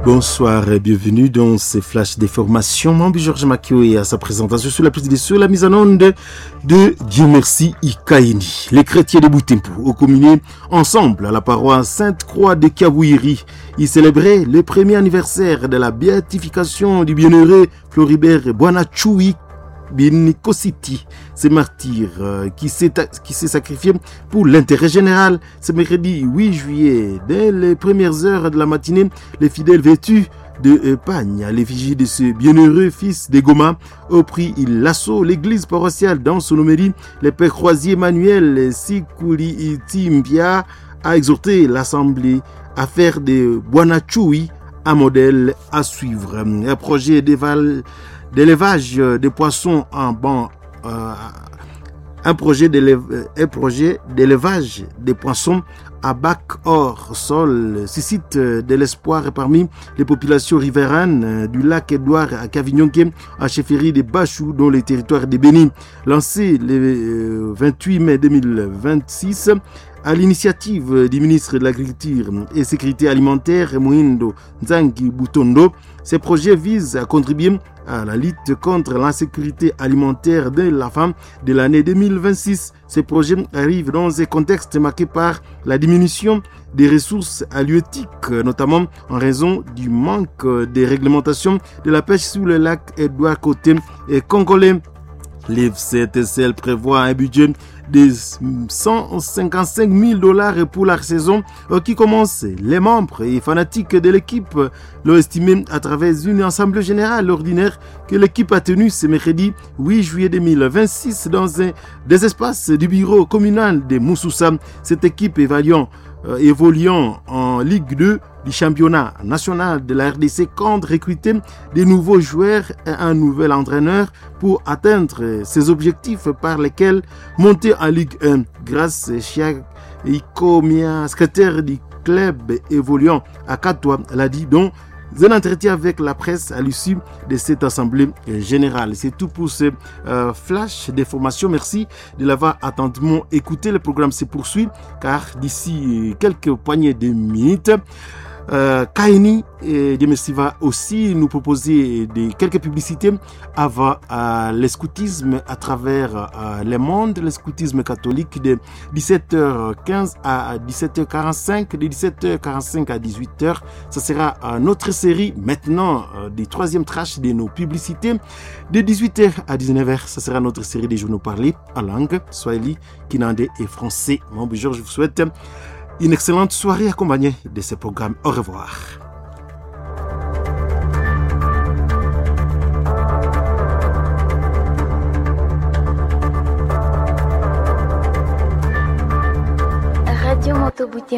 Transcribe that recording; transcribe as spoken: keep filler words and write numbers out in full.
Bonsoir et bienvenue dans ces flashs d'information. Mon Georges Makio et à sa présentation sur la prise de sur la mise en onde de Dieu merci Ikaini. Les chrétiens de Boutempo ont communié ensemble à la paroisse Sainte-Croix de Kabouiri. Ils célébraient le premier anniversaire de la béatification du bienheureux Floribert Bwanachoui Binikositi, ce martyr euh, qui s'est qui s'est sacrifié pour l'intérêt général. Ce mercredi huit juillet, dès les premières heures de la matinée, les fidèles vêtus de euh, pagne à l'effigie de ce bienheureux fils de Goma ont pris l'assaut l'église paroissiale dans son homélie. Le père croisier Emmanuel Sikuli Itimbia a exhorté l'assemblée à faire de Bwanachoui un modèle à suivre. Un projet d'éval d'élevage des poissons en banc, euh, un projet d'élevage, un projet d'élevage des poissons à bac hors sol suscite de l'espoir parmi les populations riveraines du lac Édouard à Kavignonké, à chefferie de Bachou, dans les territoires de Bénin. Lancé le vingt-huit mai deux mille vingt-six, à l'initiative du ministre de l'Agriculture et Sécurité alimentaire, Mouindo Nzangi Butondo, ces projets visent à contribuer à la lutte contre l'insécurité alimentaire de la femme de l'année deux mille vingt-six. Ces projets arrivent dans un contexte marqué par la diminution des ressources halieutiques, notamment en raison du manque de réglementation de la pêche sur le lac Édouard côté et congolais. Les C T C L prévoit un budget de cent cinquante-cinq mille dollars pour la saison qui commence. Les membres et fanatiques de l'équipe l'ont estimé à travers une assemblée générale ordinaire que l'équipe a tenue ce mercredi huit juillet deux mille vingt-six dans un des espaces du bureau communal de Moussoussa. Cette équipe évaluant Euh, évoluant en Ligue deux du championnat national de la R D C compte recruter des nouveaux joueurs et un nouvel entraîneur pour atteindre ses objectifs par lesquels monter en Ligue un. Grâce à Chia Ikomia, secrétaire du club évoluant à Katoa, l'a dit donc un entretien avec la presse à l'issue de cette assemblée générale. C'est tout pour ce euh, flash d'information. Merci de l'avoir attentivement écouté. Le programme se poursuit car d'ici quelques poignées de minutes, Euh, Kaini et Dieu va aussi nous proposer des, quelques publicités avant euh, le scoutisme à travers euh, le monde, le scoutisme catholique de dix-sept heures quinze à dix-sept heures quarante-cinq, de dix-sept heures quarante-cinq à dix-huit heures. Ça sera euh, notre série maintenant euh, des troisième tranche de nos publicités. De dix-huit heures à dix-neuf heures, ça sera notre série des journaux parlés en langue swahili, kinandé et français. Mon bonjour, je vous souhaite une excellente soirée accompagnée de ce programme. Au revoir. Radio Moto Boutempo.